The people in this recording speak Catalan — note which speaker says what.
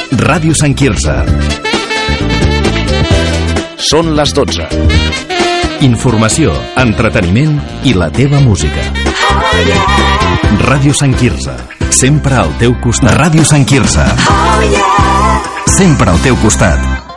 Speaker 1: Ràdio Sant Quirze. Són les 12. Informació, entreteniment i la teva música. Ràdio Sant Quirze. Sempre al teu costat. Ràdio Sant Quirze. Sempre al teu costat.